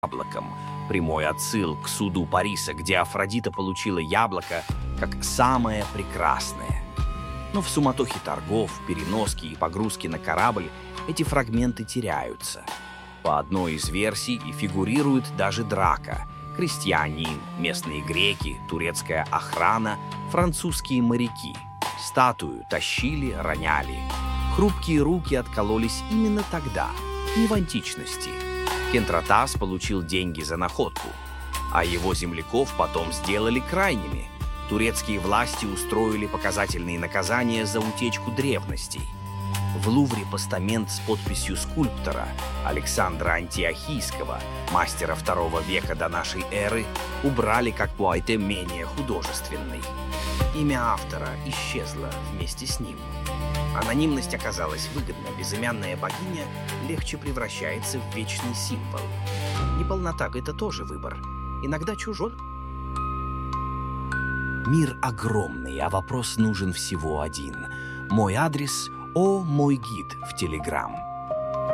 яблоком. Прямой отсыл к суду Париса, где Афродита получила яблоко как самое прекрасное. Но в суматохе торгов, переноски и погрузки на корабль эти фрагменты теряются. По одной из версий и фигурирует даже драка. Крестьянин, местные греки, турецкая охрана, французские моряки. Статую тащили, роняли. Хрупкие руки откололись именно тогда, не в античности. Кентратас получил деньги за находку, а его земляков потом сделали крайними. Турецкие власти устроили показательные наказания за утечку древностей. В Лувре постамент с подписью скульптора Александра Антиохийского, мастера II века до нашей эры, убрали как какой-то менее художественный. Имя автора исчезло вместе с ним. Анонимность оказалась выгодна, безымянная богиня легче превращается в вечный символ. Неполнота — это тоже выбор, иногда чужой. Мир огромный, а вопрос нужен всего один. Мой адрес — мой гид в Телеграм.